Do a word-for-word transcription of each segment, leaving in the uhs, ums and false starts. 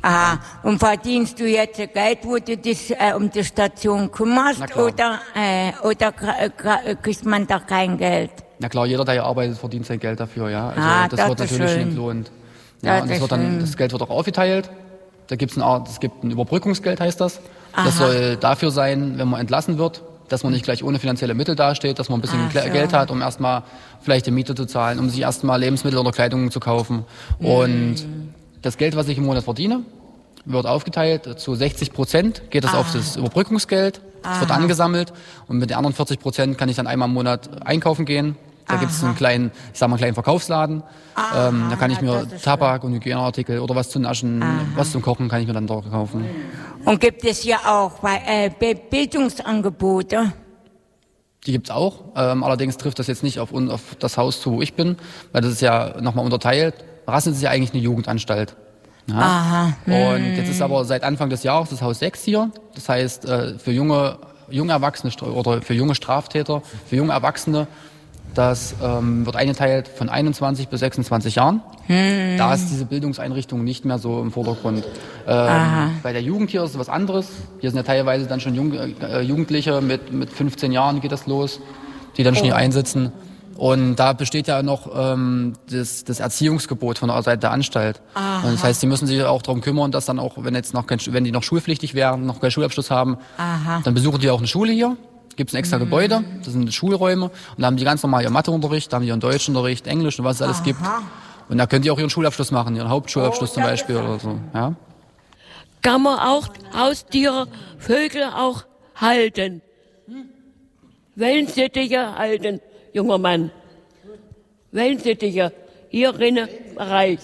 Aha, und verdienst du jetzt Geld, wo du dich äh, um die Station kümmerst, oder, äh, oder kriegt man da kein Geld? Na klar, jeder, der hier arbeitet, verdient sein Geld dafür, ja. Also ah, das, das wird natürlich schön. entlohnt. Ja, und das, wird dann, das Geld wird auch aufgeteilt. Da gibt's eine Art, es gibt ein Überbrückungsgeld, heißt das. Aha. Das soll dafür sein, wenn man entlassen wird, dass man nicht gleich ohne finanzielle Mittel dasteht, dass man ein bisschen Ach, Geld so. hat, um erstmal vielleicht die Miete zu zahlen, um sich erstmal Lebensmittel oder Kleidung zu kaufen. Mhm. Und das Geld, was ich im Monat verdiene, wird aufgeteilt. Zu sechzig Prozent geht das Aha. auf das Überbrückungsgeld. Es wird angesammelt. Und mit den anderen vierzig Prozent kann ich dann einmal im Monat einkaufen gehen. Da gibt es einen kleinen, ich sag mal, kleinen Verkaufsladen. Ähm, da kann ich mir Tabak und Hygieneartikel oder was zu naschen, Aha. was zum Kochen kann ich mir dann dort kaufen. Und gibt es hier auch äh, Bildungsangebote? Die gibt's auch. Ähm, allerdings trifft das jetzt nicht auf, auf das Haus zu, wo ich bin, weil das ist ja nochmal unterteilt. Rassens ist ja eigentlich eine Jugendanstalt. Ja. Aha. Hm. Und jetzt ist aber seit Anfang des Jahres das Haus sechs hier. Das heißt, äh, für junge, junge Erwachsene oder für junge Straftäter, für junge Erwachsene, das ähm, wird eingeteilt von einundzwanzig bis sechsundzwanzig Jahren. Hm. Da ist diese Bildungseinrichtung nicht mehr so im Vordergrund. Ähm, bei der Jugend hier ist es was anderes. Hier sind ja teilweise dann schon Jung, äh, Jugendliche mit, mit fünfzehn Jahren geht das los, die dann schon oh. hier einsitzen. Und da besteht ja noch ähm, das, das Erziehungsgebot von der Seite der Anstalt. Und das heißt, sie müssen sich auch darum kümmern, dass dann auch, wenn jetzt noch kein, wenn die noch schulpflichtig wären, noch keinen Schulabschluss haben, Aha. dann besuchen die auch eine Schule hier. Gibt es ein extra mhm. Gebäude, das sind Schulräume. Und da haben die ganz normal ihren Matheunterricht, da haben die ihren Deutschunterricht, Englisch und was es alles Aha. gibt. Und da können die auch ihren Schulabschluss machen, ihren Hauptschulabschluss oh, zum Beispiel oder so. Ja? Kann man auch Haustiere, Vögel auch halten? Wellensittiche halten, junger Mann. Wellensittiche, hier drinnen Bereich.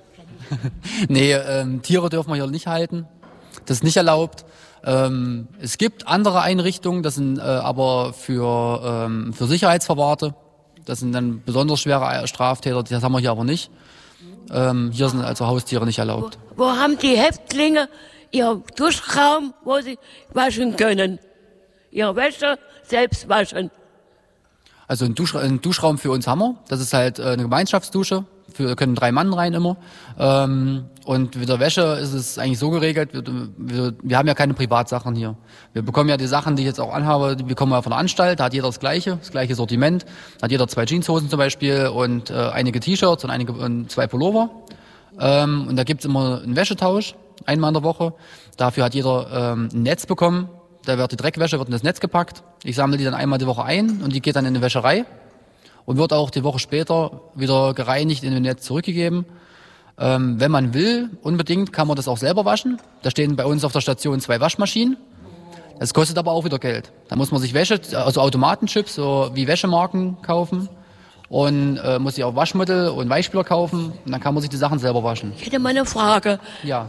Nee, ähm, Tiere dürfen wir hier nicht halten. Das ist nicht erlaubt. Ähm, es gibt andere Einrichtungen, das sind äh, aber für, ähm, für Sicherheitsverwahrte. Das sind dann besonders schwere Straftäter, das haben wir hier aber nicht. Ähm, hier sind also Haustiere nicht erlaubt. Wo, wo haben die Häftlinge ihr Duschraum, wo sie waschen können? Ihre Wäsche selbst waschen? Also einen, Dusch, einen Duschraum für uns haben wir. Das ist halt äh, eine Gemeinschaftsdusche. Wir können drei Mann rein immer. Ähm, und mit der Wäsche ist es eigentlich so geregelt, wir, wir, wir haben ja keine Privatsachen hier. Wir bekommen ja die Sachen, die ich jetzt auch anhabe, die bekommen wir von der Anstalt. Da hat jeder das Gleiche, das gleiche Sortiment. Da hat jeder zwei Jeanshosen zum Beispiel und äh, einige T-Shirts und, einige, und zwei Pullover. Ähm, und da gibt's immer einen Wäschetausch, einmal in der Woche. Dafür hat jeder ähm, ein Netz bekommen. Da wird die Dreckwäsche wird in das Netz gepackt. Ich sammle die dann einmal die Woche ein und die geht dann in die Wäscherei. Und wird auch die Woche später wieder gereinigt in den Netz zurückgegeben. Ähm, wenn man will, unbedingt, kann man das auch selber waschen. Da stehen bei uns auf der Station zwei Waschmaschinen. Das kostet aber auch wieder Geld. Da muss man sich Wäsche, also Automatenchips, so wie Wäschemarken kaufen. Und äh, muss sich auch Waschmittel und Weichspüler kaufen. Und dann kann man sich die Sachen selber waschen. Ich hätte mal eine Frage. Ja.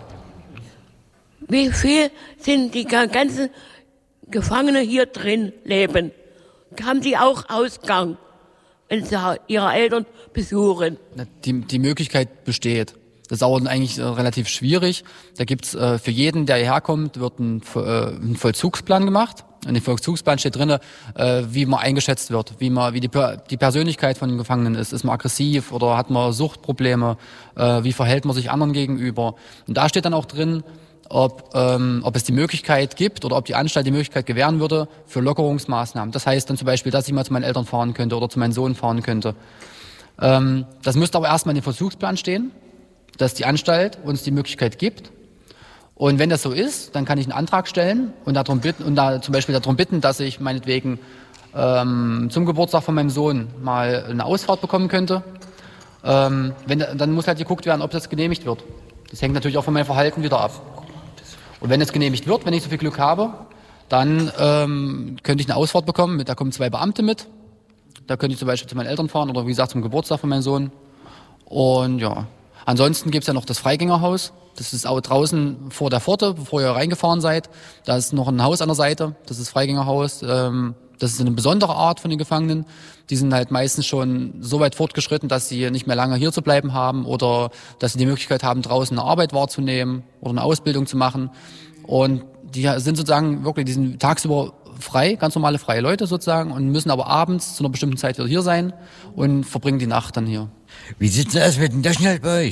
Wie viel sind die ganzen Gefangene hier drin leben? Haben die auch Ausgang, wenn sie ihre Eltern besuchen? Die, die Möglichkeit besteht. Das ist auch eigentlich äh, relativ schwierig. Da gibt's äh, für jeden, der hierher kommt, wird ein, äh, ein Vollzugsplan gemacht. In dem Vollzugsplan steht drin, äh, wie man eingeschätzt wird, wie man, wie die, die Persönlichkeit von den Gefangenen ist. Ist man aggressiv oder hat man Suchtprobleme? Äh, wie verhält man sich anderen gegenüber? Und da steht dann auch drin, ob, ähm, ob es die Möglichkeit gibt oder ob die Anstalt die Möglichkeit gewähren würde für Lockerungsmaßnahmen. Das heißt dann zum Beispiel, dass ich mal zu meinen Eltern fahren könnte oder zu meinem Sohn fahren könnte. Ähm, das müsste aber erstmal in dem Versuchsplan stehen, dass die Anstalt uns die Möglichkeit gibt. Und wenn das so ist, dann kann ich einen Antrag stellen und darum bitten, und da zum Beispiel darum bitten, dass ich meinetwegen ähm, zum Geburtstag von meinem Sohn mal eine Ausfahrt bekommen könnte. Ähm, wenn, dann muss halt geguckt werden, ob das genehmigt wird. Das hängt natürlich auch von meinem Verhalten wieder ab. Und wenn es genehmigt wird, wenn ich so viel Glück habe, dann ähm, könnte ich eine Ausfahrt bekommen. Da kommen zwei Beamte mit. Da könnte ich zum Beispiel zu meinen Eltern fahren oder wie gesagt zum Geburtstag von meinem Sohn. Und ja, ansonsten gibt's ja noch das Freigängerhaus. Das ist auch draußen vor der Pforte, bevor ihr reingefahren seid. Da ist noch ein Haus an der Seite. Das ist das Freigängerhaus. Ähm, das ist eine besondere Art von den Gefangenen. Die sind halt meistens schon so weit fortgeschritten, dass sie nicht mehr lange hier zu bleiben haben oder dass sie die Möglichkeit haben, draußen eine Arbeit wahrzunehmen oder eine Ausbildung zu machen. Und die sind sozusagen wirklich, die sind tagsüber frei, ganz normale freie Leute sozusagen und müssen aber abends zu einer bestimmten Zeit wieder hier sein und verbringen die Nacht dann hier. Wie sieht's denn aus mit dem Taschengeld bei euch?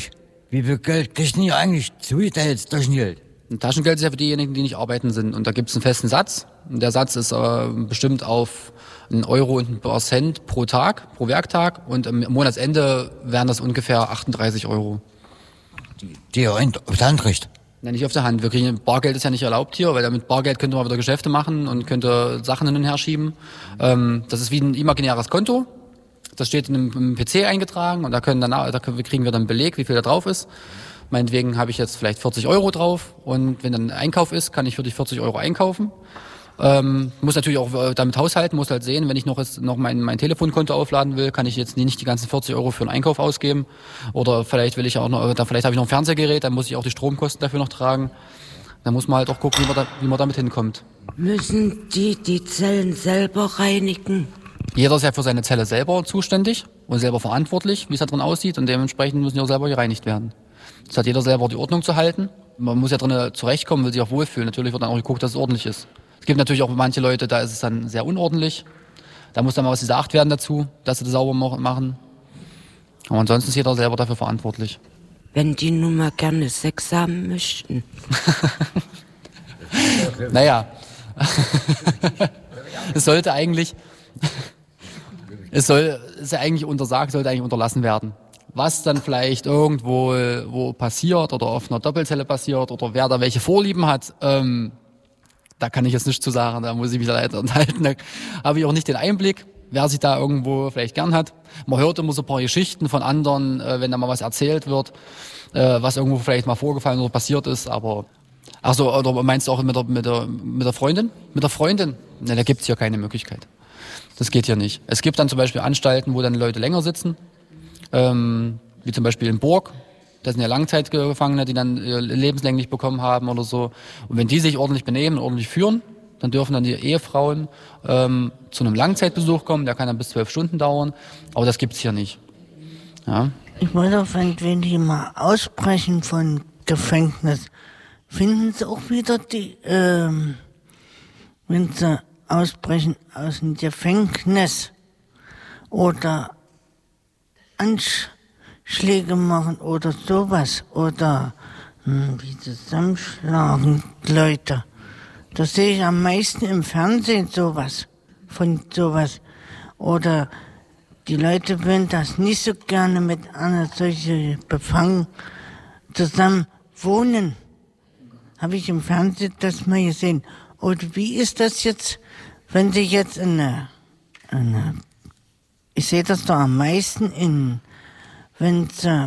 Wie viel Geld kriegen die eigentlich zugeteilt, Taschengeld? Ein Taschengeld ist ja für diejenigen, die nicht arbeiten sind. Und da gibt es einen festen Satz. Und der Satz ist äh, bestimmt auf einen Euro und ein paar Cent pro Tag, pro Werktag. Und am Monatsende wären das ungefähr achtunddreißig Euro. Die, die ihr auf der Hand kriegt? Nein, nicht auf der Hand. Wir kriegen, Bargeld ist ja nicht erlaubt hier, weil mit Bargeld könnte man wieder Geschäfte machen und könnte Sachen hin und her schieben. Ähm, das ist wie ein imaginäres Konto. Das steht in einem, im P C eingetragen und da können dann, da kriegen wir dann einen Beleg, wie viel da drauf ist. Meinetwegen habe ich jetzt vielleicht vierzig Euro drauf und wenn dann ein Einkauf ist, kann ich für die vierzig Euro einkaufen. Ähm, muss natürlich auch damit haushalten, muss halt sehen, wenn ich noch jetzt noch mein, mein Telefonkonto aufladen will, kann ich jetzt nicht die ganzen vierzig Euro für einen Einkauf ausgeben. Oder vielleicht will ich auch noch, dann vielleicht habe ich noch ein Fernsehgerät, dann muss ich auch die Stromkosten dafür noch tragen. Da muss man halt auch gucken, wie man, da, wie man damit hinkommt. Müssen die die Zellen selber reinigen? Jeder ist ja für seine Zelle selber zuständig und selber verantwortlich, wie es da drin aussieht, und dementsprechend müssen die auch selber gereinigt werden. Das hat jeder selber die Ordnung zu halten. Man muss ja drinnen zurechtkommen, will sich auch wohlfühlen. Natürlich wird dann auch geguckt, dass es ordentlich ist. Es gibt natürlich auch manche Leute, da ist es dann sehr unordentlich. Da muss dann mal was gesagt werden dazu, dass sie das sauber machen. Aber ansonsten ist jeder selber dafür verantwortlich. Wenn die nun mal gerne Sex haben möchten. Naja, es sollte eigentlich, es soll, es ist ja eigentlich untersagt, sollte eigentlich unterlassen werden. Was dann vielleicht irgendwo wo passiert oder auf einer Doppelzelle passiert oder wer da welche Vorlieben hat, ähm, da kann ich jetzt nichts zu sagen, da muss ich mich leider enthalten. Da habe ich auch nicht den Einblick, wer sich da irgendwo vielleicht gern hat. Man hört immer so ein paar Geschichten von anderen, äh, wenn da mal was erzählt wird, äh, was irgendwo vielleicht mal vorgefallen oder passiert ist, aber ach so, oder meinst du auch mit der, mit der, mit der Freundin? Mit der Freundin? Ne, da gibt's hier keine Möglichkeit. Das geht hier nicht. Es gibt dann zum Beispiel Anstalten, wo dann Leute länger sitzen, ähm, wie zum Beispiel in Burg. Das sind ja Langzeitgefangene, die dann lebenslänglich bekommen haben oder so. Und wenn die sich ordentlich benehmen, ordentlich führen, dann dürfen dann die Ehefrauen ähm, zu einem Langzeitbesuch kommen. Der kann dann bis zwölf Stunden dauern. Aber das gibt's hier nicht. Ja. Ich wollte auch, wenn, wenn die mal ausbrechen von Gefängnis, finden sie auch wieder die, ähm, wenn sie ausbrechen aus dem Gefängnis oder Anschläge machen oder sowas oder hm, wie zusammenschlagen Leute. Das sehe ich am meisten im Fernsehen, sowas, von sowas. Oder die Leute würden das nicht so gerne mit einer solchen Befangen zusammen wohnen. Habe ich im Fernsehen das mal gesehen. Und wie ist das jetzt, wenn sie jetzt in eine, eine ich sehe das doch am meisten in, wenn sie,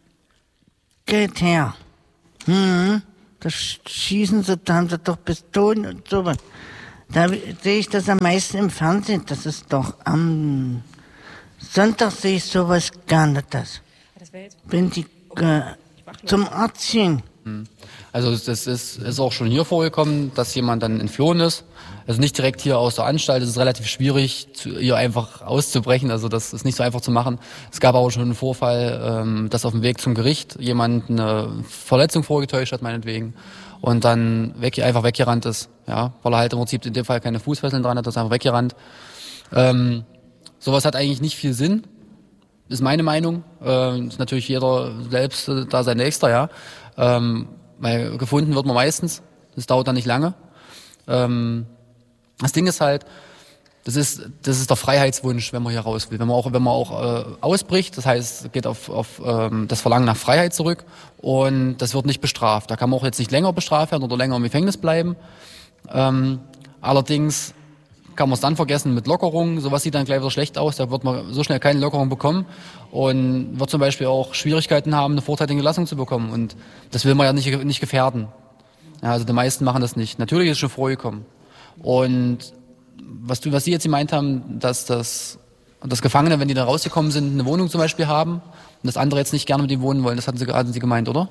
geht her, hm, da schießen sie, da haben sie doch Pistolen und sowas. Da sehe ich das am meisten im Fernsehen. Das ist doch am Sonntag sehe ich sowas gerne, das. Wenn die äh, zum Arzt gehen. Also das ist, ist auch schon hier vorgekommen, dass jemand dann entflohen ist. Also nicht direkt hier aus der Anstalt. Es ist relativ schwierig, hier einfach auszubrechen. Also das ist nicht so einfach zu machen. Es gab aber schon einen Vorfall, ähm, dass auf dem Weg zum Gericht jemand eine Verletzung vorgetäuscht hat, meinetwegen, und dann weg, einfach weggerannt ist. Ja, weil er halt im Prinzip in dem Fall keine Fußfesseln dran hat, ist einfach weggerannt. Ähm, sowas hat eigentlich nicht viel Sinn. Ist meine Meinung. Ähm, ist natürlich jeder selbst äh, da sein Nächster, ja. Ähm, weil gefunden wird man meistens. Das dauert dann nicht lange. Ähm, das Ding ist halt, das ist, das ist der Freiheitswunsch, wenn man hier raus will. Wenn man auch, wenn man auch äh, ausbricht, das heißt, geht auf, auf ähm, das Verlangen nach Freiheit zurück und das wird nicht bestraft. Da kann man auch jetzt nicht länger bestraft werden oder länger im Gefängnis bleiben. Ähm, allerdings kann man es dann vergessen mit Lockerungen. Sowas sieht dann gleich wieder schlecht aus. Da wird man so schnell keine Lockerung bekommen und wird zum Beispiel auch Schwierigkeiten haben, eine vorzeitige Entlassung zu bekommen. Und das will man ja nicht, nicht gefährden. Ja, also die meisten machen das nicht. Natürlich ist es schon vorgekommen. Und was du, was Sie jetzt gemeint haben, dass das, dass Gefangene, wenn die da rausgekommen sind, eine Wohnung zum Beispiel haben und das andere jetzt nicht gerne mit ihm wohnen wollen, das hatten Sie, hatten Sie gemeint, oder?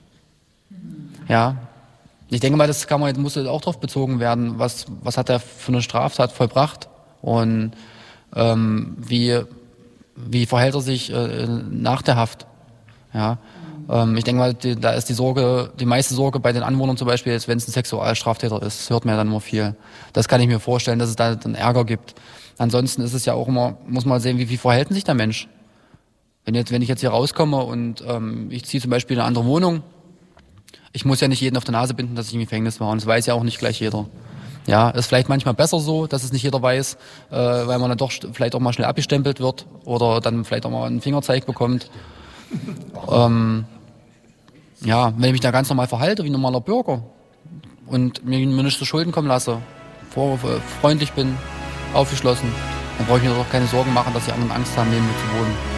Ja. Ich denke mal, das kann man, muss auch darauf bezogen werden, was, was hat er für eine Straftat vollbracht und ähm, wie, wie verhält er sich äh, nach der Haft. Ja. Ähm, ich denke mal, die, da ist die Sorge, die meiste Sorge bei den Anwohnern zum Beispiel, ist, wenn es ein Sexualstraftäter ist, das hört man ja dann immer viel. Das kann ich mir vorstellen, dass es da dann Ärger gibt. Ansonsten ist es ja auch immer, muss man sehen, wie, wie verhält sich der Mensch. Wenn, jetzt, wenn ich jetzt hier rauskomme und ähm, ich ziehe zum Beispiel in eine andere Wohnung, ich muss ja nicht jeden auf der Nase binden, dass ich im Gefängnis war. Und das weiß ja auch nicht gleich jeder. Ja, ist vielleicht manchmal besser so, dass es nicht jeder weiß, äh, weil man dann doch vielleicht auch mal schnell abgestempelt wird oder dann vielleicht auch mal einen Fingerzeig bekommt. Ähm, ja, wenn ich mich da ganz normal verhalte, wie ein normaler Bürger und mir, mir nicht zu Schulden kommen lasse, vor, freundlich bin, aufgeschlossen, dann brauche ich mir doch keine Sorgen machen, dass die anderen Angst haben, neben mir zu wohnen.